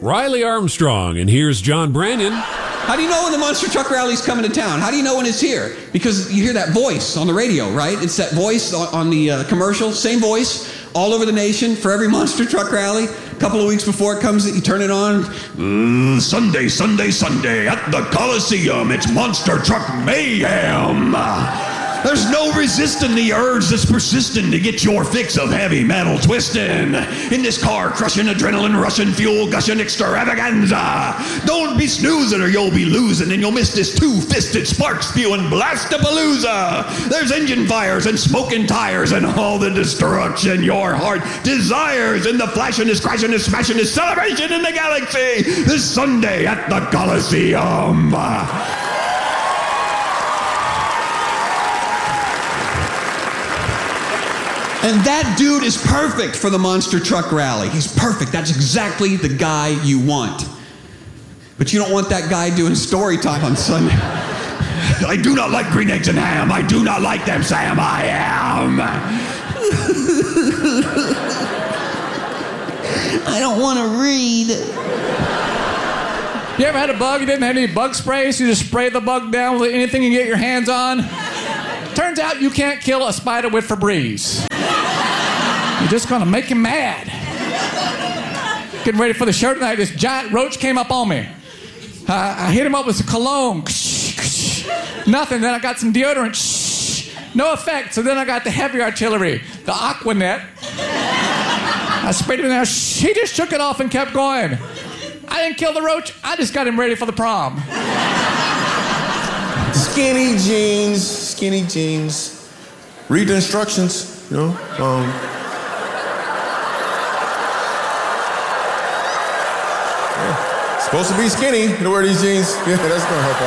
Riley Armstrong, and here's John Branyan. How do you know when the Monster Truck Rally's coming to town? How do you know when it's here? Because you hear that voice on the radio, right? It's that voice on the commercial, same voice, all over the nation for every Monster Truck Rally. A couple of weeks before it comes, you turn it on. Sunday, Sunday, Sunday at the Coliseum. It's Monster Truck Mayhem. There's no resisting the urge that's persisting to get your fix of heavy metal twisting. In this car, crushing adrenaline, rushing, fuel gushing extravaganza. Don't be snoozing or you'll be losing, and you'll miss this two-fisted spark spewing blastapalooza. There's engine fires and smoking tires and all the destruction your heart desires in the flashiness, crashiness, smashiness celebration in the galaxy this Sunday at the Coliseum. And that dude is perfect for the Monster Truck Rally. He's perfect. That's exactly the guy you want. But you don't want that guy doing story time on Sunday. I do not like green eggs and ham. I do not like them, Sam. I am. I don't want to read. You ever had a bug? You didn't have any bug sprays? You just spray the bug down with anything you get your hands on? Turns out you can't kill a spider with Febreze. You're just gonna make him mad. Getting ready for the show tonight, this giant roach came up on me. I hit him up with some cologne. Nothing. Then I got some deodorant. No effect. So then I got the heavy artillery, the Aquanet. I sprayed him in there. He just shook it off and kept going. I didn't kill the roach. I just got him ready for the prom. Skinny jeans. Read the instructions, you know. Supposed to be skinny to wear these jeans. Yeah, that's gonna help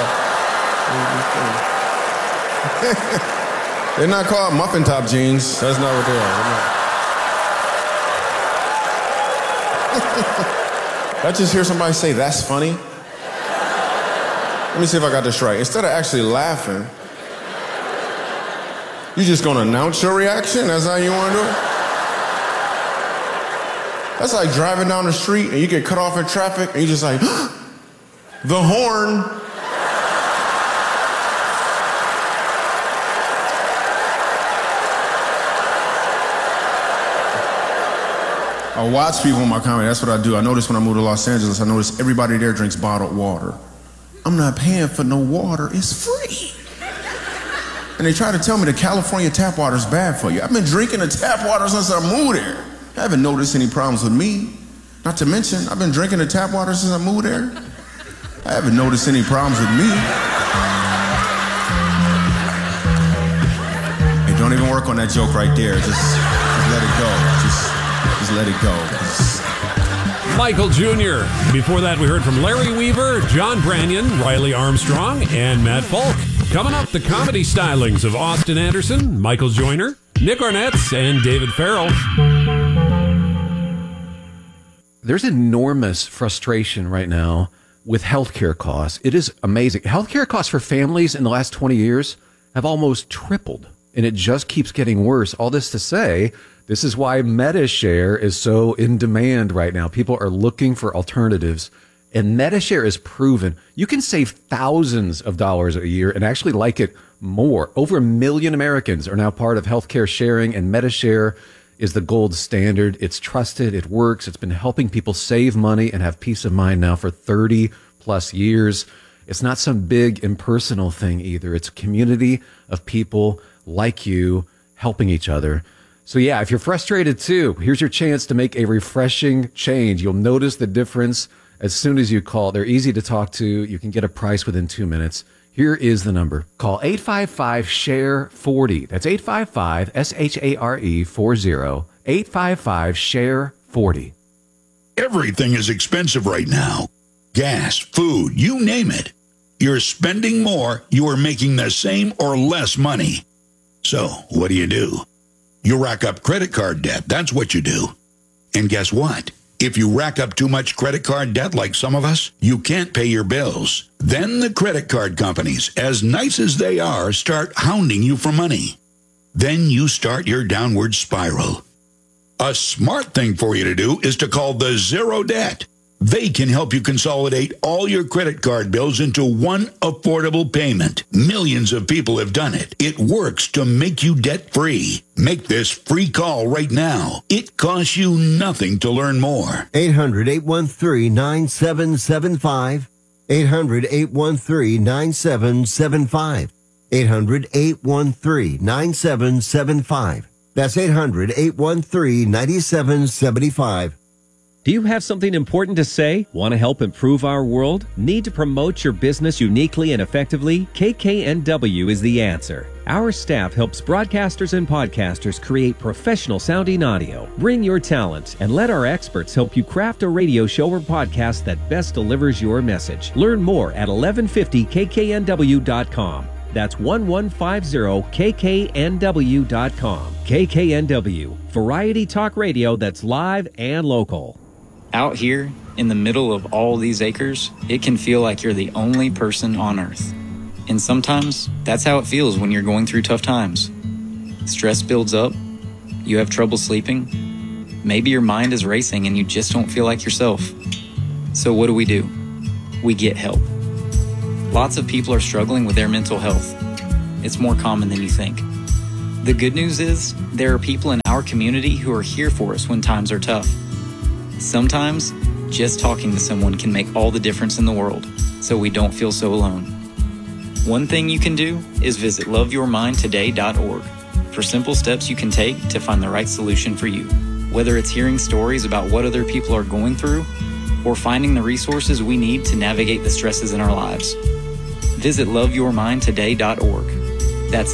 out. They're not called muffin top jeans. That's not what they are. I just hear somebody say, "That's funny." Let me see if I got this right. Instead of actually laughing, you just gonna announce your reaction? That's how you wanna do it? That's like driving down the street and you get cut off in traffic and you just like, the horn. I watch people in my comedy. That's what I do. I notice when I move to Los Angeles, I notice everybody there drinks bottled water. I'm not paying for no water. It's free. And they try to tell me the California tap water is bad for you. I've been drinking the tap water since I moved there. I haven't noticed any problems with me. Not to mention, I've been drinking the tap water since I moved there. I haven't noticed any problems with me. Hey, don't even work on that joke right there. Just let it go. Just let it go. Michael Jr. Before that, we heard from Larry Weaver, John Branyan, Riley Armstrong, and Matt Falk. Coming up, the comedy stylings of Austin Anderson, Michael Joyner, Nick Arnett, and David Farrell. There's enormous frustration right now with healthcare costs. It is amazing. Healthcare costs for families in the last 20 years have almost tripled, and it just keeps getting worse. All this to say, this is why MediShare is so in demand right now. People are looking for alternatives, and MediShare is proven. You can save thousands of dollars a year and actually like it more. Over 1 million Americans are now part of healthcare sharing, and MediShare is the gold standard. It's trusted. It works. It's been helping people save money and have peace of mind now for 30 plus years. It's not some big impersonal thing either. It's a community of people like you helping each other. So yeah, if you're frustrated too, here's your chance to make a refreshing change. You'll notice the difference as soon as you call. They're easy to talk to. You can get a price within 2 minutes. Here is the number. Call 855-SHARE-40. That's 855-SHARE-40. 855-SHARE-40. Everything is expensive right now. Gas, food, you name it. You're spending more, you are making the same or less money. So, what do? You rack up credit card debt. That's what you do. And guess what? If you rack up too much credit card debt like some of us, you can't pay your bills. Then the credit card companies, as nice as they are, start hounding you for money. Then you start your downward spiral. A smart thing for you to do is to call the Zero Debt. They can help you consolidate all your credit card bills into one affordable payment. Millions of people have done it. It works to make you debt-free. Make this free call right now. It costs you nothing to learn more. 800-813-9775. 800-813-9775. 800-813-9775. That's 800-813-9775. Do you have something important to say? Want to help improve our world? Need to promote your business uniquely and effectively? KKNW is the answer. Our staff helps broadcasters and podcasters create professional sounding audio. Bring your talent and let our experts help you craft a radio show or podcast that best delivers your message. Learn more at 1150kknw.com. That's 1150kknw.com. KKNW, variety talk radio that's live and local. Out here, in the middle of all these acres, it can feel like you're the only person on Earth. And sometimes, that's how it feels when you're going through tough times. Stress builds up, you have trouble sleeping, maybe your mind is racing and you just don't feel like yourself. So what do? We get help. Lots of people are struggling with their mental health. It's more common than you think. The good news is, there are people in our community who are here for us when times are tough. Sometimes, just talking to someone can make all the difference in the world, so we don't feel so alone. One thing you can do is visit loveyourmindtoday.org for simple steps you can take to find the right solution for you. Whether it's hearing stories about what other people are going through, or finding the resources we need to navigate the stresses in our lives. Visit loveyourmindtoday.org. That's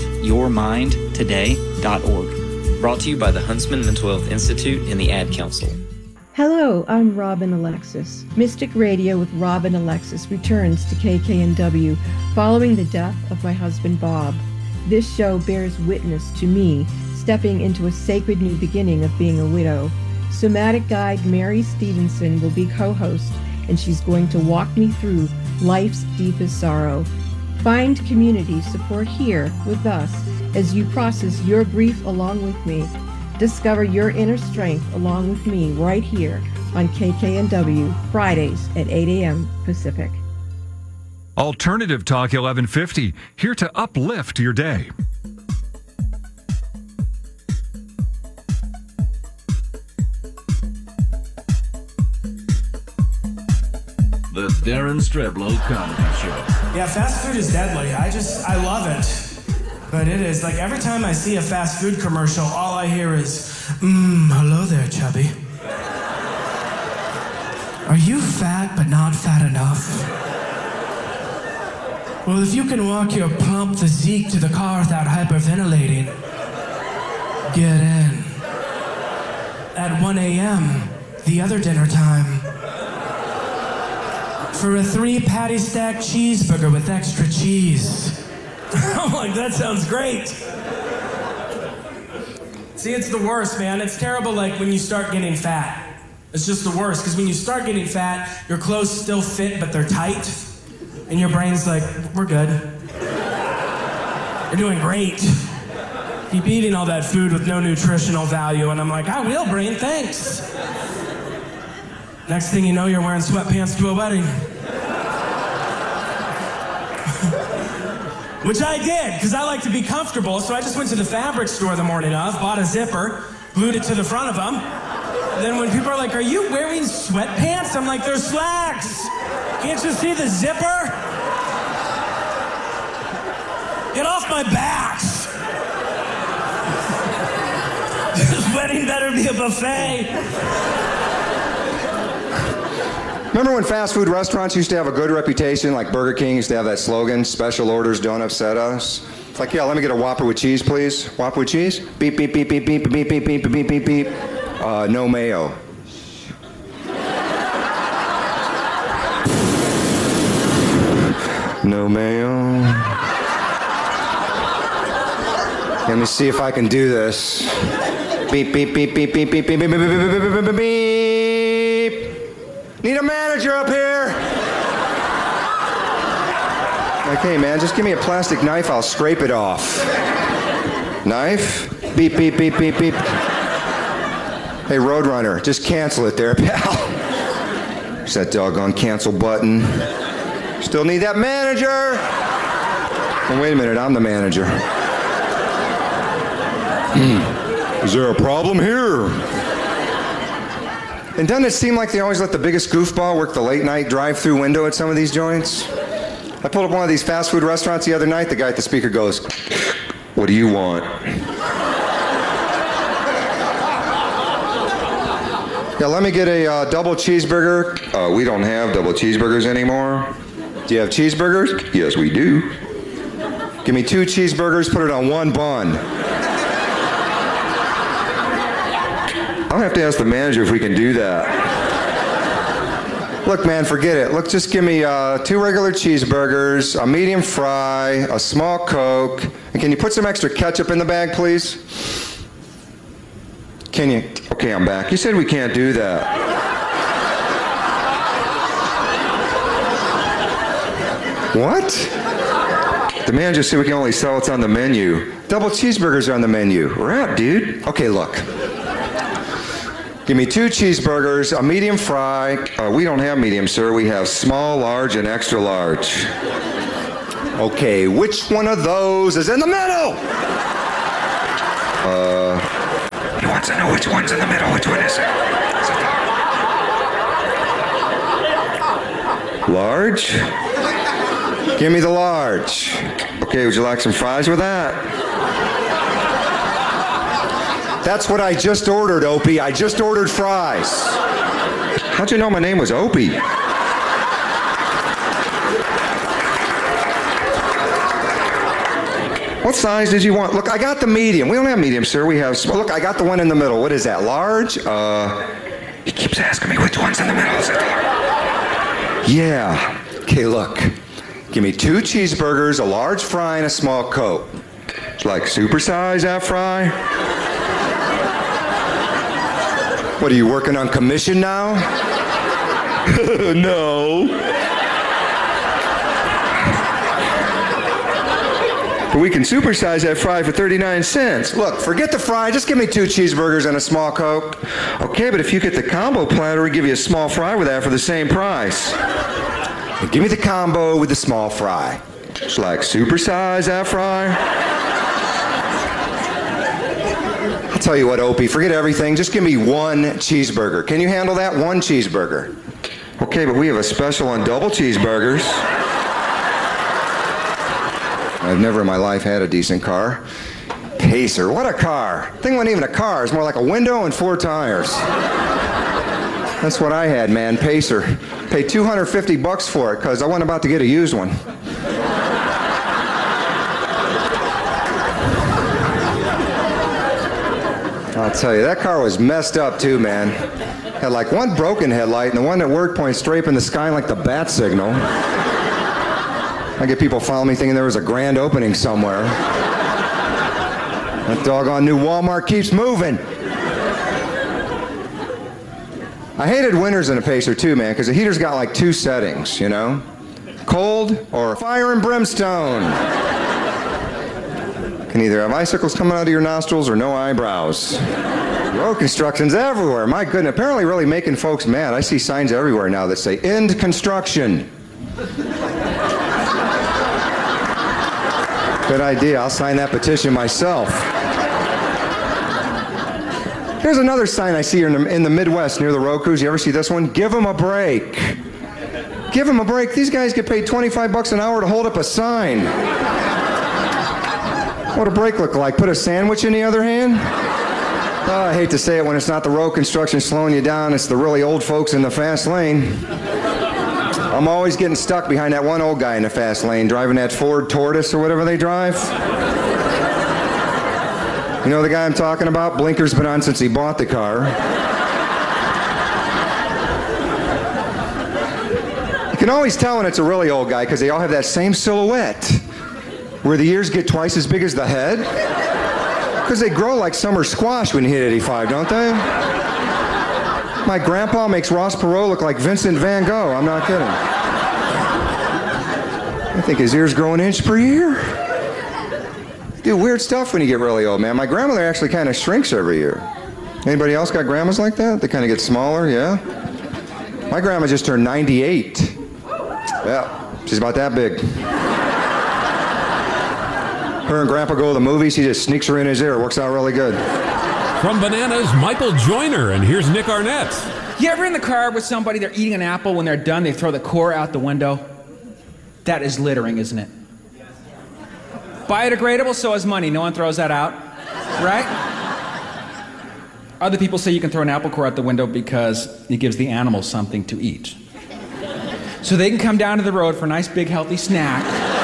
loveyourmindtoday.org. Brought to you by the Huntsman Mental Health Institute and the Ad Council. Hello, I'm Robin Alexis. Mystic Radio with Robin Alexis returns to KKNW following the death of my husband Bob. This show bears witness to me stepping into a sacred new beginning of being a widow. Somatic guide Mary Stevenson will be co-host, and she's going to walk me through life's deepest sorrow. Find community support here with us as you process your grief along with me. Discover your inner strength along with me right here on KKNW, Fridays at 8 a.m. Pacific. Alternative Talk 1150, here to uplift your day. The Darren Streblow Comedy Show. Yeah, fast food is deadly. I love it. But it is, like, every time I see a fast food commercial, all I hear is, hello there, chubby. Are you fat but not fat enough? Well, if you can walk your plump physique to the car without hyperventilating, get in. At 1 a.m., the other dinner time. For a 3-patty stack cheeseburger with extra cheese. I'm like, that sounds great. See, it's the worst, man. It's terrible, like, when you start getting fat. It's just the worst, because when you start getting fat, your clothes still fit, but they're tight. And your brain's like, we're good. You're doing great. Keep eating all that food with no nutritional value. And I'm like, I will, brain, thanks. Next thing you know, you're wearing sweatpants to a wedding. Which I did, because I like to be comfortable, so I just went to the fabric store the morning of, bought a zipper, glued it to the front of them. And then when people are like, are you wearing sweatpants? I'm like, they're slacks. Can't you see the zipper? Get off my back. This wedding better be a buffet. Remember when fast food restaurants used to have a good reputation, like Burger King used to have that slogan, special orders don't upset us? It's like, yeah, let me get a Whopper with cheese, please. Whopper with cheese? Beep, beep, beep, beep, beep, beep, beep, beep, beep, beep, beep. No mayo. No mayo. Let me see if I can do this. Beep, beep, beep, beep, beep, beep, beep, beep, beep, beep, beep, beep, beep, beep. Need a manager up here. Like, hey, man, just give me a plastic knife. I'll scrape it off. Knife? Beep, beep, beep, beep, beep. Hey, Roadrunner, just cancel it there, pal. There's that doggone cancel button. Still need that manager. Oh, wait a minute, I'm the manager. Is there a problem here? And doesn't it seem like they always let the biggest goofball work the late night drive-through window at some of these joints? I pulled up one of these fast food restaurants the other night. The guy at the speaker goes, "What do you want?" Yeah, let me get a double cheeseburger. We don't have double cheeseburgers anymore. Do you have cheeseburgers? Yes, we do. Give me 2 cheeseburgers, put it on 1 bun. I'll have to ask the manager if we can do that. Look, man, forget it. Look, just give me 2 regular cheeseburgers, a medium fry, a small Coke, and can you put some extra ketchup in the bag, please? Can you? Okay, I'm back. You said we can't do that. What? The manager said we can only sell what's on the menu. Double cheeseburgers are on the menu. Right, dude. Okay, look. Give me 2 cheeseburgers, a medium fry. We don't have medium, sir. We have small, large, and extra large. Okay, which one of those is in the middle? He wants to know which one's in the middle. Which one is it? Large? Give me the large. Okay, would you like some fries with that? That's what I just ordered, Opie. I just ordered fries. How'd you know my name was Opie? What size did you want? Look, I got the medium. We don't have medium, sir. We have small. Look, I got the one in the middle. What is that, large? He keeps asking me which one's in the middle. Is it large? Yeah. Okay, look. Give me 2 cheeseburgers, a large fry, and a small Coke. It's like supersize that fry? What, are you working on commission now? No. But we can supersize that fry for 39 cents. Look, forget the fry. Just give me 2 cheeseburgers and a small Coke. Okay, but if you get the combo platter, we give you a small fry with that for the same price. Now give me the combo with the small fry. It's like supersize that fry. I'll tell you what, Opie, forget everything. Just give me 1 cheeseburger. Can you handle that? 1 cheeseburger. Okay, but we have a special on double cheeseburgers. I've never in my life had a decent car. Pacer, what a car. Thing wasn't even a car. It's more like a window and 4 tires. That's what I had, man, Pacer. Paid $250 for it because I wasn't about to get a used one. I'll tell you, that car was messed up too, man. Had like 1 broken headlight and the one that worked pointed straight up in the sky like the bat signal. I get people following me thinking there was a grand opening somewhere. That doggone new Walmart keeps moving. I hated winters in a Pacer too, man, because the heater's got like 2 settings, you know? Cold or fire and brimstone. Can either have icicles coming out of your nostrils or no eyebrows. Road construction's everywhere. My goodness, apparently really making folks mad. I see signs everywhere now that say, "End construction." Good idea. I'll sign that petition myself. Here's another sign I see here in the Midwest near the road crews. You ever see this one? Give them a break. Give them a break. These guys get paid $25 an hour to hold up a sign. What a break look like? Put a sandwich in the other hand? Oh, I hate to say it when it's not the road construction slowing you down. It's the really old folks in the fast lane. I'm always getting stuck behind that one old guy in the fast lane driving that Ford Tortoise or whatever they drive. You know the guy I'm talking about? Blinker's been on since he bought the car. You can always tell when it's a really old guy because they all have that same silhouette where the ears get twice as big as the head. Because they grow like summer squash when you hit 85, don't they? My grandpa makes Ross Perot look like Vincent van Gogh. I'm not kidding. I think his ears grow 1 inch per year. Do weird stuff when you get really old, man. My grandmother actually kind of shrinks every year. Anybody else got grandmas like that? They kind of get smaller, yeah? My grandma just turned 98. Yeah, she's about that big. Her and Grandpa go to the movies. He just sneaks her in his ear. It works out really good. From Bananas, Michael Joyner, and here's Nick Arnett. You ever in the car with somebody, they're eating an apple, when they're done, they throw the core out the window? That is littering, isn't it? Biodegradable, so is money. No one throws that out, right? Other people say you can throw an apple core out the window because it gives the animals something to eat. So they can come down to the road for a nice, big, healthy snack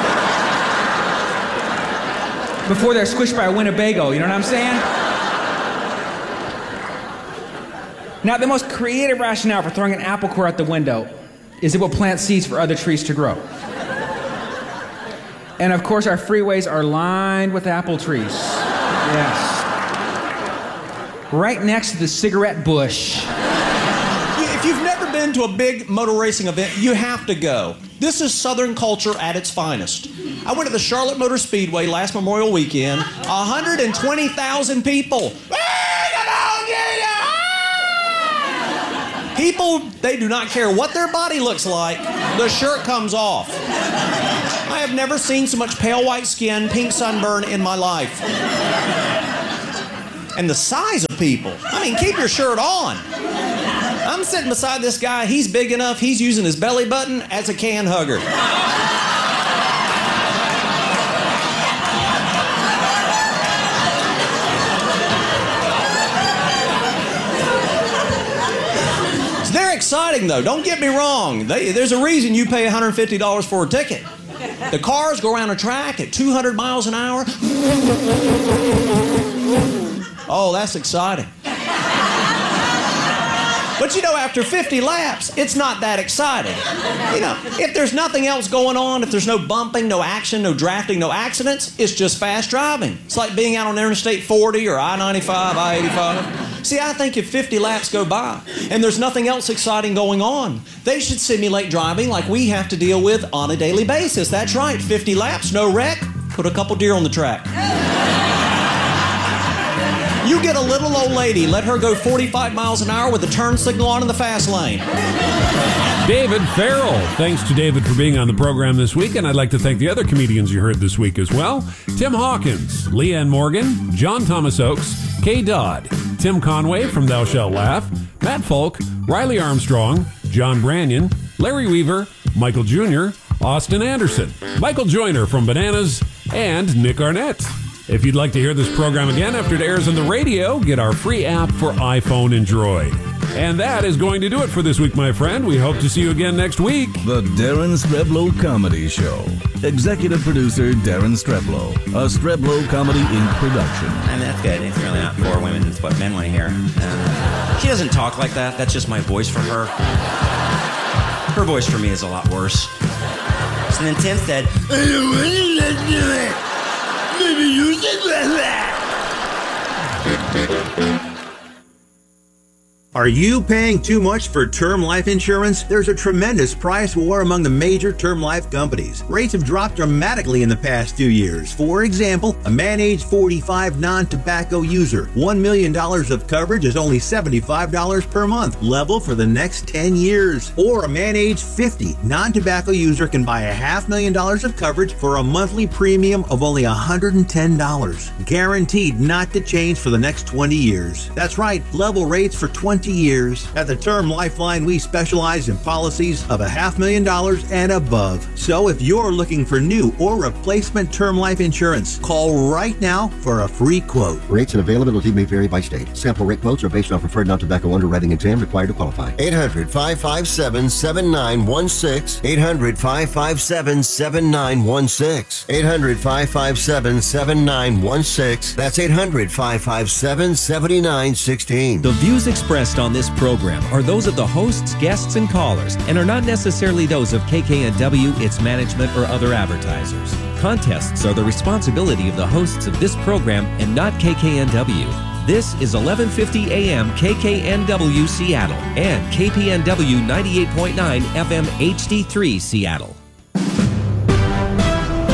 before they're squished by a Winnebago, you know what I'm saying? Now, the most creative rationale for throwing an apple core out the window is it will plant seeds for other trees to grow. And of course, our freeways are lined with apple trees. Yes. Right next to the cigarette bush. If you've never been to a big motor racing event, you have to go. This is Southern culture at its finest. I went to the Charlotte Motor Speedway last Memorial Weekend. 120,000 people. People, they do not care what their body looks like. The shirt comes off. I have never seen so much pale white skin, pink sunburn in my life. And the size of people. I mean, keep your shirt on. I'm sitting beside this guy. He's big enough. He's using his belly button as a can hugger. They're exciting, though. Don't get me wrong. There's a reason you pay $150 for a ticket. The cars go around a track at 200 miles an hour. Oh, that's exciting. But you know, after 50 laps, it's not that exciting. You know, if there's nothing else going on, if there's no bumping, no action, no drafting, no accidents, it's just fast driving. It's like being out on Interstate 40 or I-95, I-85. See, I think if 50 laps go by and there's nothing else exciting going on, they should simulate driving like we have to deal with on a daily basis. That's right, 50 laps, no wreck, put a couple deer on the track. You get a little old lady, let her go 45 miles an hour with a turn signal on in the fast lane. David Farrell. Thanks to David for being on the program this week, and I'd like to thank the other comedians you heard this week as well. Tim Hawkins, Leanne Morgan, John Thomas Oakes, Kay Dodd, Tim Conway from Thou Shalt Laugh, Matt Folk, Riley Armstrong, John Branyan, Larry Weaver, Michael Jr., Austin Anderson, Michael Joyner from Bananas, and Nick Arnett. If you'd like to hear this program again after it airs on the radio, get our free app for iPhone and Droid. And that is going to do it for this week, my friend. We hope to see you again next week. The Darren Streblo Comedy Show. Executive producer Darren Streblo. A Streblo Comedy Inc. production. I mean, that's good. It's really not for women. It's what men want to hear. She doesn't talk like that. That's just my voice for her. Her voice for me is a lot worse. And then Tim said, I don't want to do it. Maybe you should do that. Are you paying too much for term life insurance? There's a tremendous price war among the major term life companies. Rates have dropped dramatically in the past few years. For example, a man age 45 non-tobacco user, $1 million of coverage is only $75 per month, level for the next 10 years. Or a man age 50 non-tobacco user can buy $500,000 of coverage for a monthly premium of only $110, guaranteed not to change for the next 20 years. That's right, level rates for 20 years. At the Term Lifeline, we specialize in policies of $500,000 and above. So if you're looking for new or replacement term life insurance, call right now for a free quote. Rates and availability may vary by state. Sample rate quotes are based on preferred non-tobacco underwriting exam required to qualify. 800-557-7916. 800-557-7916. 800-557-7916. That's 800-557-7916. The views expressed on this program are those of the hosts, guests, and callers, and are not necessarily those of KKNW, its management, or other advertisers. Contests are the responsibility of the hosts of this program and not KKNW. This is 1150 AM KKNW Seattle and KPNW 98.9 FM HD3 Seattle.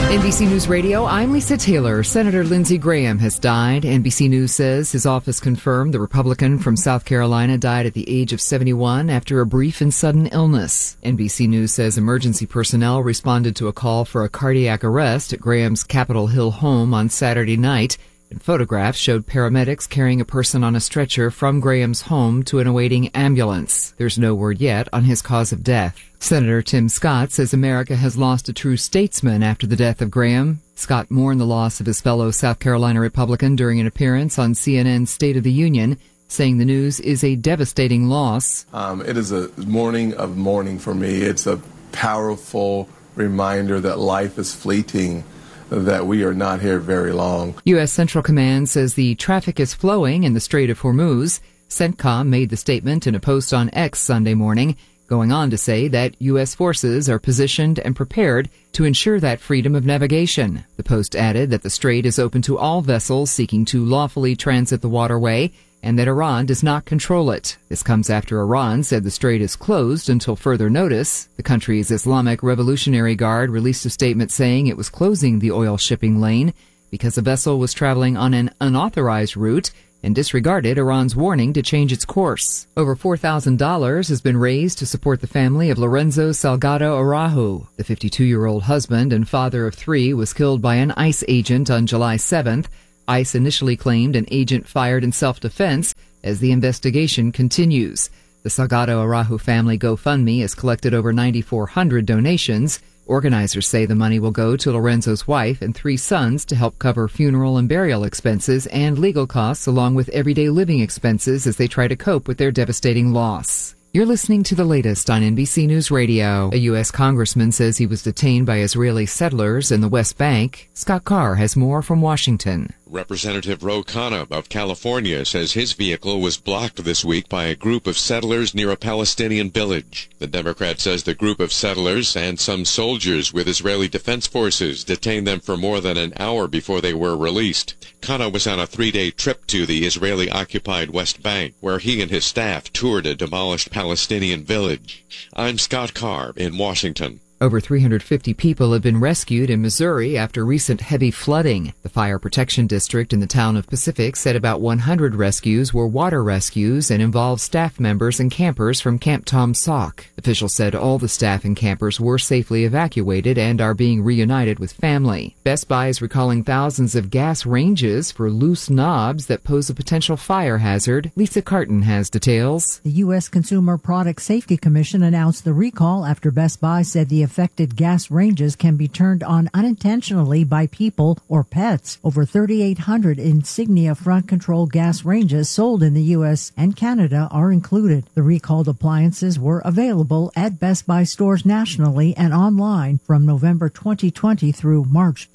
NBC News Radio, I'm Lisa Taylor. Senator Lindsey Graham has died. NBC News says his office confirmed the Republican from South Carolina died at the age of 71 after a brief and sudden illness. NBC News says emergency personnel responded to a call for a cardiac arrest at Graham's Capitol Hill home on Saturday night, and photographs showed paramedics carrying a person on a stretcher from Graham's home to an awaiting ambulance. There's no word yet on his cause of death. Senator Tim Scott says America has lost a true statesman after the death of Graham. Scott mourned the loss of his fellow South Carolina Republican during an appearance on CNN's State of the Union, saying the news is a devastating loss. It is a morning of mourning for me. It's a powerful reminder that life is fleeting, that we are not here very long. U.S. Central Command says the traffic is flowing in the Strait of Hormuz. CENTCOM made the statement in a post on X Sunday morning, going on to say that U.S. forces are positioned and prepared to ensure that freedom of navigation. The post added that the strait is open to all vessels seeking to lawfully transit the waterway and that Iran does not control it. This comes after Iran said the strait is closed until further notice. The country's Islamic Revolutionary Guard released a statement saying it was closing the oil shipping lane because a vessel was traveling on an unauthorized route and disregarded Iran's warning to change its course. Over $4,000 has been raised to support the family of Lorenzo Salgado Araujo. The 52-year-old husband and father of three was killed by an ICE agent on July 7th. ICE initially claimed an agent fired in self-defense as the investigation continues. The Salgado Araujo family GoFundMe has collected over 9,400 donations. Organizers say the money will go to Lorenzo's wife and three sons to help cover funeral and burial expenses and legal costs along with everyday living expenses as they try to cope with their devastating loss. You're listening to the latest on NBC News Radio. A U.S. congressman says he was detained by Israeli settlers in the West Bank. Scott Carr has more from Washington. Representative Ro Khanna of California says his vehicle was blocked this week by a group of settlers near a Palestinian village. The Democrat says the group of settlers and some soldiers with Israeli Defense Forces detained them for more than an hour before they were released. Khanna was on a 3-day trip to the Israeli-occupied West Bank, where he and his staff toured a demolished Palestinian village. I'm Scott Carr in Washington. Over 350 people have been rescued in Missouri after recent heavy flooding. The Fire Protection District in the town of Pacific said about 100 rescues were water rescues and involved staff members and campers from Camp Tom Sauk. Officials said all the staff and campers were safely evacuated and are being reunited with family. Best Buy is recalling thousands of gas ranges for loose knobs that pose a potential fire hazard. Lisa Carton has details. The U.S. Consumer Product Safety Commission announced the recall after Best Buy said the affected gas ranges can be turned on unintentionally by people or pets. Over 3,800 Insignia front control gas ranges sold in the U.S. and Canada are included. The recalled appliances were available at Best Buy stores nationally and online from November 2020 through March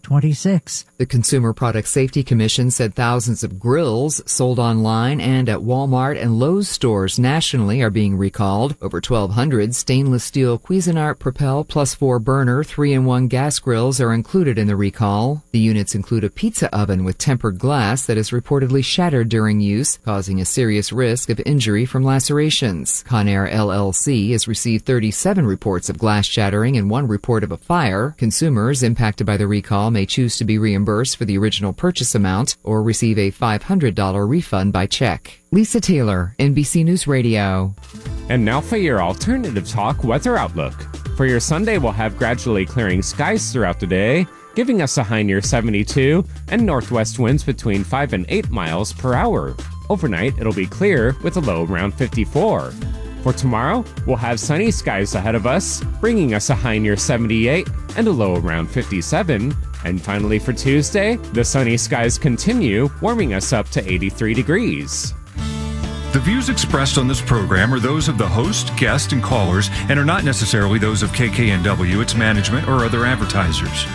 2026. The Consumer Product Safety Commission said thousands of grills sold online and at Walmart and Lowe's stores nationally are being recalled. Over 1,200 stainless steel Cuisinart Propel Plus 4 burner 3-in-1 gas grills are included in the recall. The units include a pizza oven with tempered glass that is reportedly shattered during use, causing a serious risk of injury from lacerations. Conair LLC has received 37 reports of glass shattering and 1 report of a fire. Consumers impacted by the recall may choose to be reimbursed for the original purchase amount or receive a $500 refund by check. Lisa Taylor, NBC News Radio. And now for your alternative talk weather outlook. For your Sunday, we'll have gradually clearing skies throughout the day, giving us a high near 72 and northwest winds between 5 and 8 miles per hour. Overnight, it'll be clear with a low around 54. For tomorrow, we'll have sunny skies ahead of us, bringing us a high near 78 and a low around 57. And finally for Tuesday, the sunny skies continue, warming us up to 83 degrees. The views expressed on this program are those of the host, guest, and callers, and are not necessarily those of KKNW, its management, or other advertisers.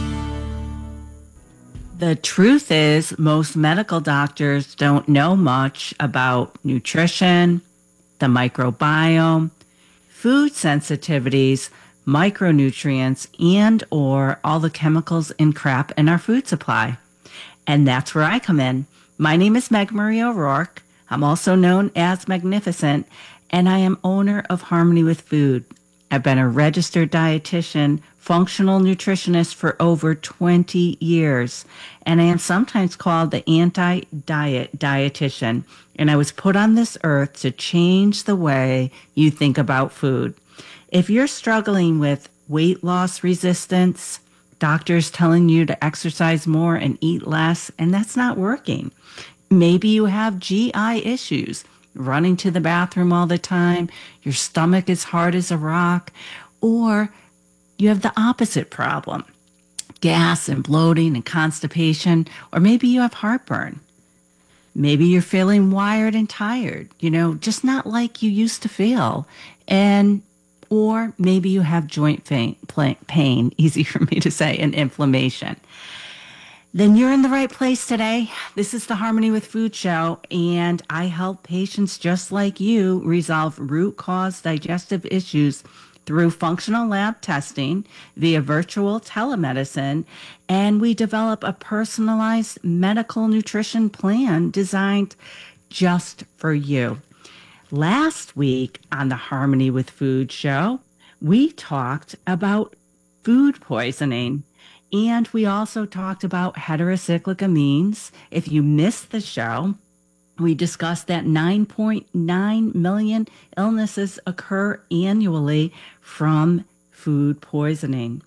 The truth is, most medical doctors don't know much about nutrition, the microbiome, food sensitivities, micronutrients, and or all the chemicals and crap in our food supply. And that's where I come in. My name is Meg Marie O'Rourke. I'm also known as Magnificent, and I am owner of Harmony with Food. I've been a registered dietitian, functional nutritionist for over 20 years, and I am sometimes called the anti-diet dietitian. And I was put on this earth to change the way you think about food. If you're struggling with weight loss resistance, doctors telling you to exercise more and eat less, and that's not working. Maybe you have GI issues, running to the bathroom all the time, your stomach is hard as a rock, or you have the opposite problem, gas and bloating and constipation, or maybe you have heartburn. Maybe you're feeling wired and tired, just not like you used to feel. Or maybe you have joint pain, easy for me to say, and inflammation. Then you're in the right place today. This is the Harmony with Food show, and I help patients just like you resolve root cause digestive issues through functional lab testing via virtual telemedicine, and we develop a personalized medical nutrition plan designed just for you. Last week on the Harmony with Food show, we talked about food poisoning, and we also talked about heterocyclic amines. If you missed the show, we discussed that 9.9 million illnesses occur annually from food poisoning.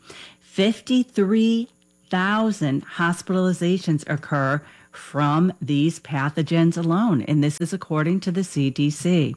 53,000 hospitalizations occur from these pathogens alone, and this is according to the CDC.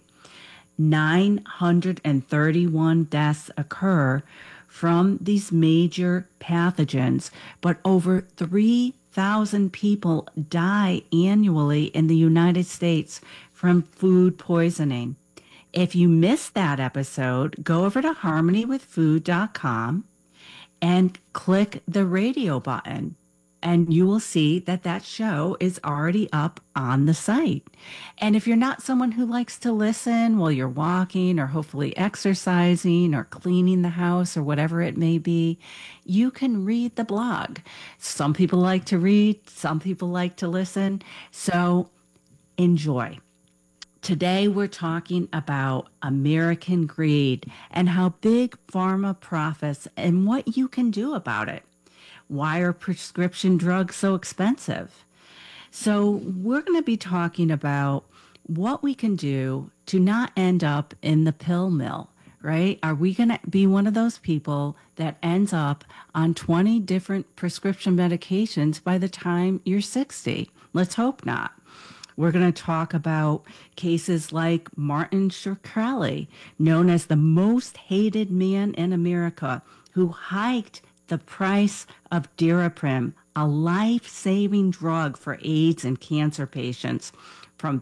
931 deaths occur from these major pathogens, but over 3,000 people die annually in the United States from food poisoning. If you missed that episode, go over to harmonywithfood.com and click the radio button, and you will see that show is already up on the site. And if you're not someone who likes to listen while you're walking or hopefully exercising or cleaning the house or whatever it may be, you can read the blog. Some people like to read, some people like to listen. So enjoy. Today, we're talking about American greed and how big pharma profits and what you can do about it. Why are prescription drugs so expensive? So we're going to be talking about what we can do to not end up in the pill mill, right? Are we going to be one of those people that ends up on 20 different prescription medications by the time you're 60? Let's hope not. We're going to talk about cases like Martin Shkreli, known as the most hated man in America, who hiked the price of Daraprim, a life-saving drug for AIDS and cancer patients, from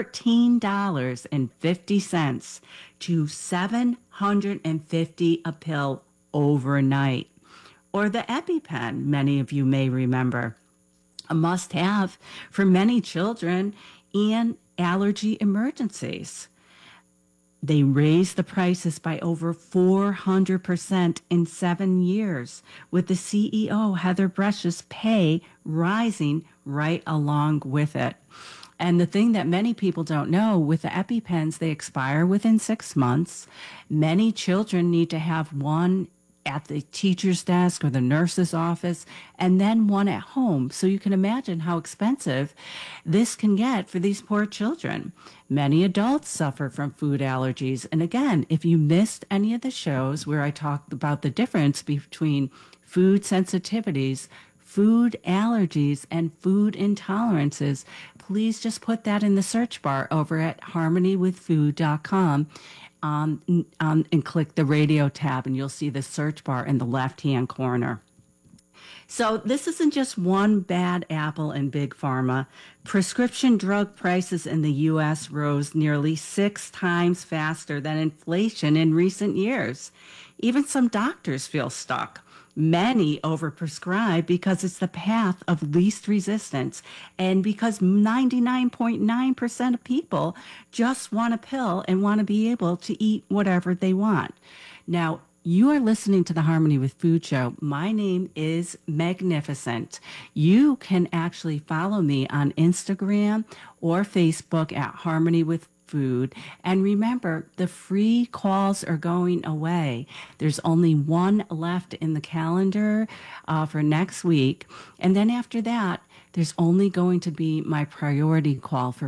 $13.50 to $750 a pill overnight. Or the EpiPen, many of you may remember, a must-have for many children and allergy emergencies. They raised the prices by over 400% in 7 years, with the CEO, Heather Bresch's pay rising right along with it. And the thing that many people don't know, with the EpiPens, they expire within 6 months. Many children need to have one at the teacher's desk or the nurse's office, and then one at home. So you can imagine how expensive this can get for these poor children. Many adults suffer from food allergies. And again, if you missed any of the shows where I talked about the difference between food sensitivities, food allergies, and food intolerances, please just put that in the search bar over at harmonywithfood.com. And click the radio tab, and you'll see the search bar in the left-hand corner. So this isn't just one bad apple in Big Pharma. Prescription drug prices in the U.S. rose nearly 6 times faster than inflation in recent years. Even some doctors feel stuck. Many overprescribe because it's the path of least resistance, and because 99.9% of people just want a pill and want to be able to eat whatever they want. Now, you are listening to the Harmony with Food show. My name is Magnificent. You can actually follow me on Instagram or Facebook at Harmony with food. And remember, the free calls are going away. There's only one left in the calendar for next week. And then after that, there's only going to be my priority call for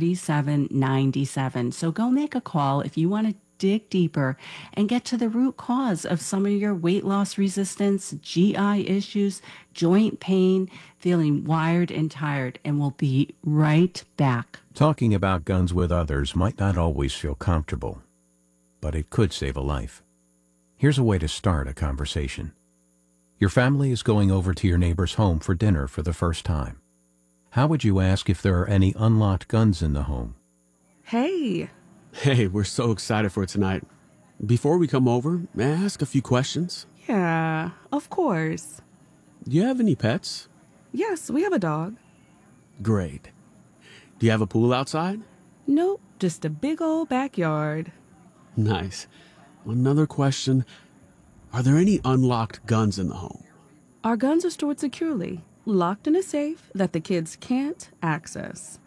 $47.97. So go make a call if you want to dig deeper and get to the root cause of some of your weight loss resistance, GI issues, joint pain, feeling wired and tired, and we'll be right back. Talking about guns with others might not always feel comfortable, but it could save a life. Here's a way to start a conversation. Your family is going over to your neighbor's home for dinner for the first time. How would you ask if there are any unlocked guns in the home? Hey, we're so excited for tonight. Before we come over, may I ask a few questions? Yeah, of course. Do you have any pets? Yes, we have a dog. Great. Do you have a pool outside? Nope, just a big old backyard. Nice. Another question. Are there any unlocked guns in the home? Our guns are stored securely, locked in a safe that the kids can't access.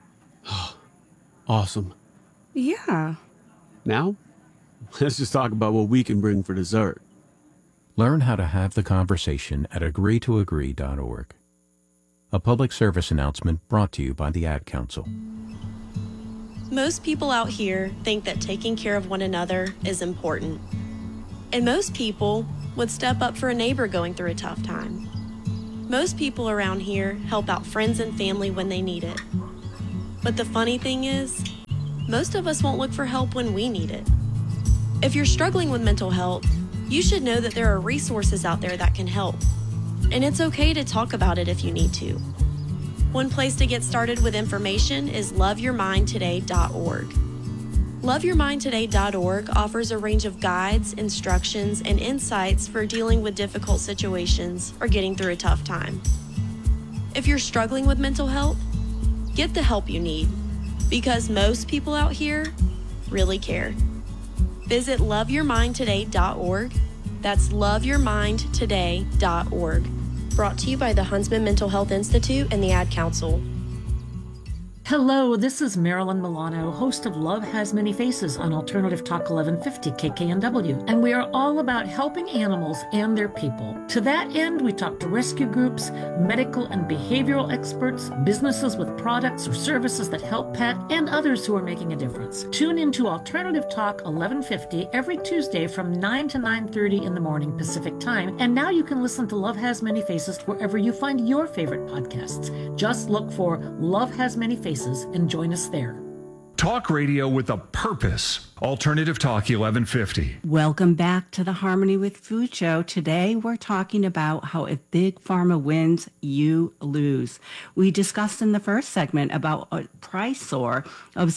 Awesome. Yeah. Now, let's just talk about what we can bring for dessert. Learn how to have the conversation at agreetoagree.org. A public service announcement brought to you by the Ad Council. Most people out here think that taking care of one another is important. And most people would step up for a neighbor going through a tough time. Most people around here help out friends and family when they need it. But the funny thing is, most of us won't look for help when we need it. If you're struggling with mental health, you should know that there are resources out there that can help. And it's okay to talk about it if you need to. One place to get started with information is loveyourmindtoday.org. Loveyourmindtoday.org offers a range of guides, instructions, and insights for dealing with difficult situations or getting through a tough time. If you're struggling with mental health, get the help you need, because most people out here really care. Visit loveyourmindtoday.org. That's loveyourmindtoday.org. Brought to you by the Huntsman Mental Health Institute and the Ad Council. Hello, this is Marilyn Milano, host of Love Has Many Faces on Alternative Talk 1150 KKNW, and we are all about helping animals and their people. To that end, we talk to rescue groups, medical and behavioral experts, businesses with products or services that help pet, and others who are making a difference. Tune into Alternative Talk 1150 every Tuesday from 9 to 9:30 in the morning Pacific Time, and now you can listen to Love Has Many Faces wherever you find your favorite podcasts. Just look for Love Has Many Faces and join us there. Talk radio with a purpose. Alternative Talk 1150. Welcome back to the Harmony with Food Show. Today we're talking about how if Big Pharma wins, you lose. We discussed in the first segment about a price soar of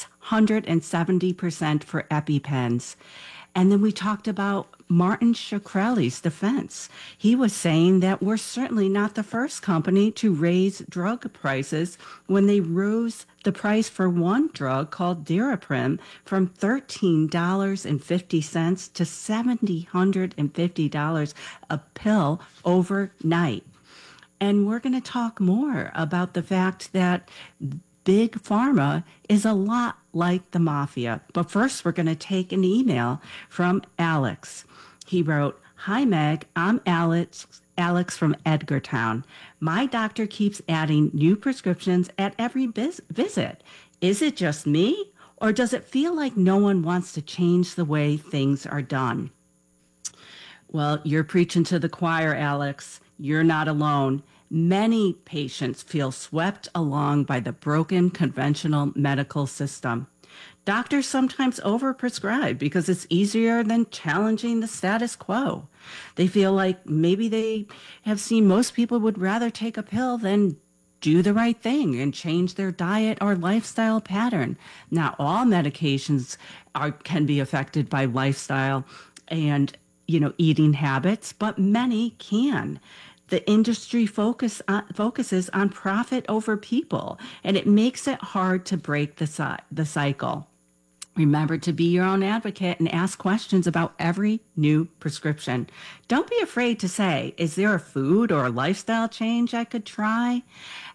670% for EpiPens. And then we talked about Martin Shkreli's defense. He was saying that we're certainly not the first company to raise drug prices when they rose the price for one drug called Daraprim from $13.50 to $750 a pill overnight. And we're going to talk more about the fact that Big Pharma is a lot like the mafia. But first, we're going to take an email from Alex. He wrote, "Hi, Meg. I'm Alex from Edgartown. My doctor keeps adding new prescriptions at every visit. Is it just me, or does it feel like no one wants to change the way things are done?" Well, you're preaching to the choir, Alex. You're not alone. Many patients feel swept along by the broken conventional medical system. Doctors sometimes overprescribe because it's easier than challenging the status quo. They feel like maybe they have seen most people would rather take a pill than do the right thing and change their diet or lifestyle pattern. Not all medications can be affected by lifestyle and, eating habits, but many can. The industry focuses on profit over people, and it makes it hard to break the cycle. Remember to be your own advocate and ask questions about every new prescription. Don't be afraid to say, is there a food or a lifestyle change I could try?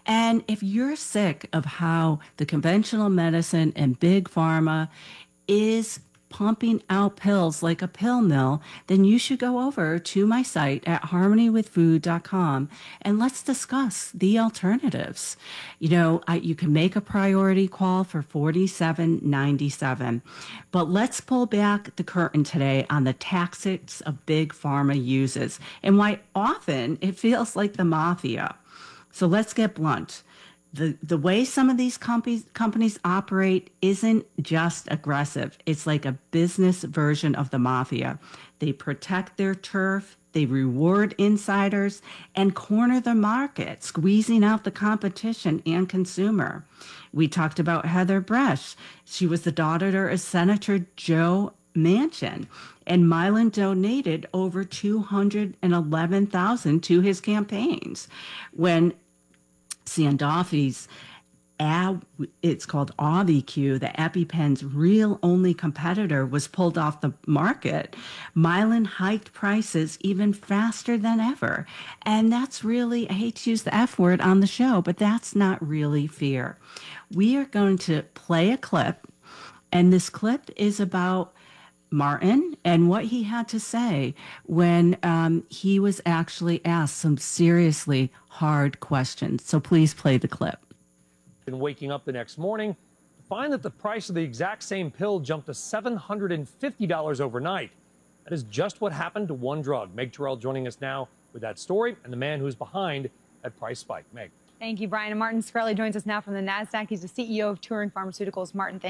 And if you're sick of how the conventional medicine and big pharma is pumping out pills like a pill mill, then you should go over to my site at harmonywithfood.com and let's discuss the alternatives. You can make a priority call for $47.97. But let's pull back the curtain today on the tactics of big pharma uses and why often it feels like the mafia. So let's get blunt. The way some of these companies operate isn't just aggressive. It's like a business version of the mafia. They protect their turf, they reward insiders, and corner the market, squeezing out the competition and consumer. We talked about Heather Bresch. She was the daughter of Senator Joe Manchin, and Mylan donated over $211,000 to his campaigns. When Sanofi's it's called Auvi-Q, the EpiPen's real only competitor, was pulled off the market, Mylan hiked prices even faster than ever. And that's really, I hate to use the F word on the show, but that's not really fair. We are going to play a clip, and this clip is about Martin and what he had to say when he was actually asked some seriously hard questions. So please play the clip. And waking up the next morning to find that the price of the exact same pill jumped to $750 overnight. That is just what happened to one drug. Meg Terrell joining us now with that story and the man who's behind that price spike. Meg. Thank you, Brian. And Martin Shkreli joins us now from the NASDAQ. He's the CEO of Turing Pharmaceuticals. Martin, thank you.